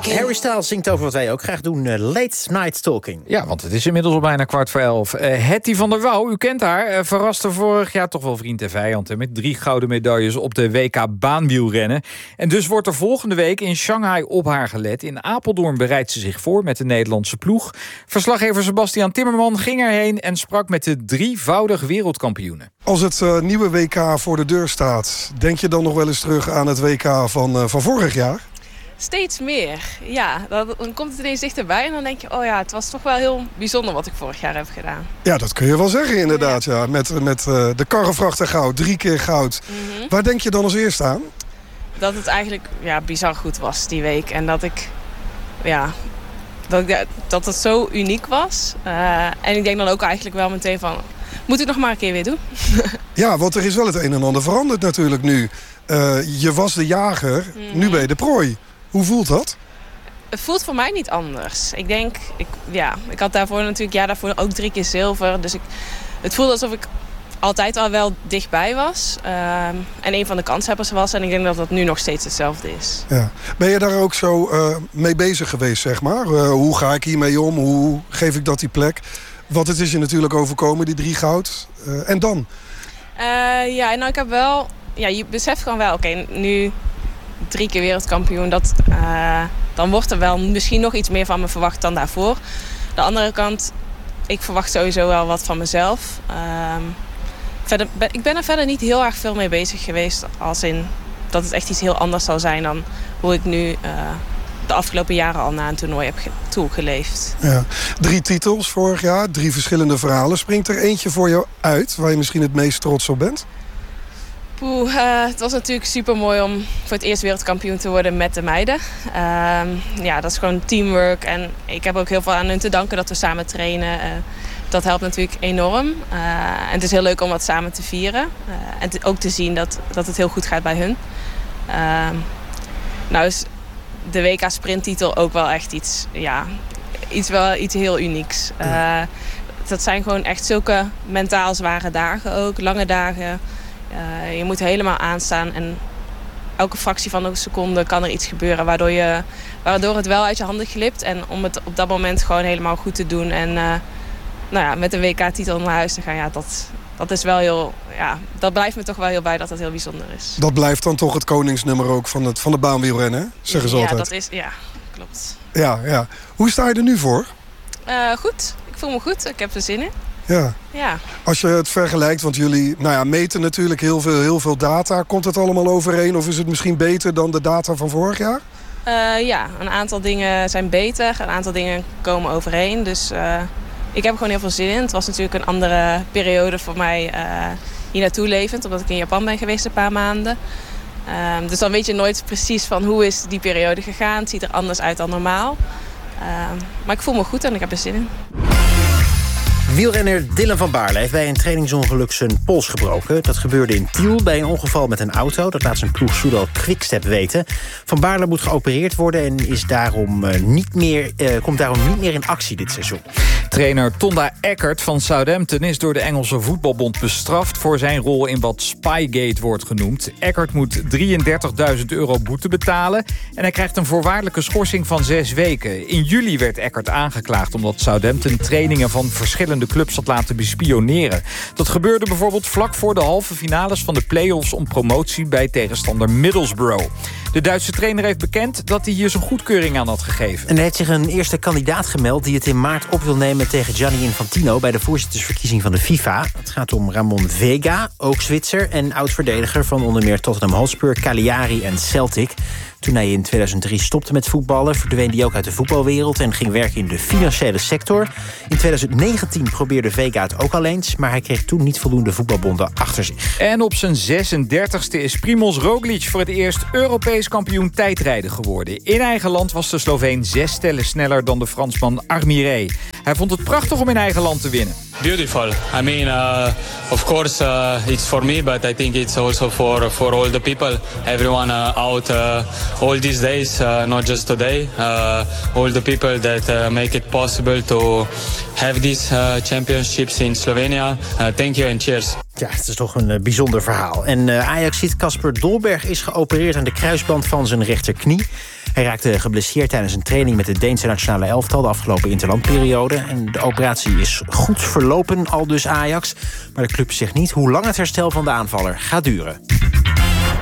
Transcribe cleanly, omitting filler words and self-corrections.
Harry Styles zingt over wat wij ook graag doen. Late Night Talking. Ja, want het is inmiddels al bijna 11:15. Hetty van der Wouw, u kent haar, verraste vorig jaar toch wel vriend en vijand. Hè, met 3 gouden medailles op de WK baanwielrennen. En dus wordt er volgende week in Shanghai op haar gelet. In Apeldoorn bereidt ze zich voor met de Nederlandse ploeg. Verslaggever Sebastian Timmerman ging erheen en sprak met de 3-voudig wereldkampioene. Als het nieuwe WK voor de deur staat, denk je dan nog wel eens terug aan het WK van vorig jaar? Steeds meer, ja. Dan komt het ineens dichterbij en dan denk je... oh ja, het was toch wel heel bijzonder wat ik vorig jaar heb gedaan. Ja, dat kun je wel zeggen inderdaad. Ja. Met de karrevrachter goud, 3 keer goud. Mm-hmm. Waar denk je dan als eerste aan? Dat het eigenlijk bizar goed was die week. En dat dat het zo uniek was. En ik denk dan ook eigenlijk wel meteen van... moet ik nog maar een keer weer doen? Ja, want er is wel het een en ander veranderd natuurlijk nu. Je was de jager, nu ben je de prooi. Hoe voelt dat? Het voelt voor mij niet anders. Ik denk, ik had daarvoor ook 3 keer zilver. Dus het voelde alsof ik altijd al wel dichtbij was. En een van de kanshebbers was. En ik denk dat dat nu nog steeds hetzelfde is. Ja. Ben je daar ook zo mee bezig geweest, zeg maar? Hoe ga ik hiermee om? Hoe geef ik dat die plek? Want het is je natuurlijk overkomen, die 3 goud. En dan? Ik heb wel... Ja, je beseft gewoon wel, oké, nu 3 keer wereldkampioen. Dan wordt er wel misschien nog iets meer van me verwacht dan daarvoor. De andere kant, ik verwacht sowieso wel wat van mezelf. Ik ben er verder niet heel erg veel mee bezig geweest. Als in dat het echt iets heel anders zal zijn dan hoe ik nu de afgelopen jaren al na een toernooi heb toegeleefd. Ja. 3 titels vorig jaar, 3 verschillende verhalen. Springt er eentje voor jou uit waar je misschien het meest trots op bent? Het was natuurlijk super mooi om voor het eerst wereldkampioen te worden met de meiden. Dat is gewoon teamwork. En ik heb ook heel veel aan hun te danken dat we samen trainen. Dat helpt natuurlijk enorm. En het is heel leuk om dat samen te vieren. En ook te zien dat het heel goed gaat bij hun. Is de WK sprinttitel ook wel echt iets heel unieks. Dat zijn gewoon echt zulke mentaal zware dagen ook. Lange dagen. Je moet helemaal aanstaan en elke fractie van een seconde kan er iets gebeuren waardoor het wel uit je handen glipt. En om het op dat moment gewoon helemaal goed te doen en met een WK-titel naar huis te gaan, dat is wel heel, dat blijft me toch wel heel bij dat dat heel bijzonder is. Dat blijft dan toch het koningsnummer ook van de baanwielrennen, hè? Zeggen ze altijd. Klopt. Ja. Hoe sta je er nu voor? Goed, ik voel me goed, ik heb er zin in. Ja. Als je het vergelijkt, want jullie meten natuurlijk heel veel data. Komt het allemaal overeen of is het misschien beter dan de data van vorig jaar? Een aantal dingen zijn beter, een aantal dingen komen overeen. Dus ik heb er gewoon heel veel zin in. Het was natuurlijk een andere periode voor mij hier naartoe levend, omdat ik in Japan ben geweest een paar maanden. Dus dan weet je nooit precies van hoe is die periode gegaan. Het ziet er anders uit dan normaal. Maar ik voel me goed en ik heb er zin in. Wielrenner Dylan van Baarle heeft bij een trainingsongeluk zijn pols gebroken. Dat gebeurde in Tiel bij een ongeval met een auto. Dat laat zijn ploeg Soudal Quickstep weten. Van Baarle moet geopereerd worden en is daarom komt daarom niet meer in actie dit seizoen. Trainer Tonda Eckert van Southampton is door de Engelse voetbalbond bestraft voor zijn rol in wat Spygate wordt genoemd. Eckert moet €33.000 boete betalen en hij krijgt een voorwaardelijke schorsing van 6 weken. In juli werd Eckert aangeklaagd omdat Southampton trainingen van verschillende clubs had laten bespioneren. Dat gebeurde bijvoorbeeld vlak voor de halve finales van de play-offs om promotie bij tegenstander Middlesbrough. De Duitse trainer heeft bekend dat hij hier zijn goedkeuring aan had gegeven. En er heeft zich een eerste kandidaat gemeld die het in maart op wil nemen tegen Gianni Infantino bij de voorzittersverkiezing van de FIFA. Het gaat om Ramon Vega, ook Zwitser en oud-verdediger van onder meer Tottenham Hotspur, Cagliari en Celtic. Toen hij in 2003 stopte met voetballen, verdween hij ook uit de voetbalwereld en ging werken in de financiële sector. In 2019 probeerde Vega het ook al eens, maar hij kreeg toen niet voldoende voetbalbonden achter zich. En op zijn 36e is Primož Roglič voor het eerst Europees kampioen tijdrijden geworden. In eigen land was de Sloveen 6 tellen sneller dan de Fransman Armiré. Hij vond het prachtig om in eigen land te winnen. Beautiful. I mean, of course, it's for me, but I think it's also for all the people. Everyone out all these days, not just today. All the people that make it possible to have these championships in Slovenia. Thank you and cheers. Ja, het is toch een bijzonder verhaal. En Ajaxiet Casper Dolberg is geopereerd aan de kruisband van zijn rechterknie. Hij raakte geblesseerd tijdens een training met de Deense nationale elftal de afgelopen interlandperiode. En de operatie is goed verlopen, aldus Ajax. Maar de club zegt niet hoe lang het herstel van de aanvaller gaat duren.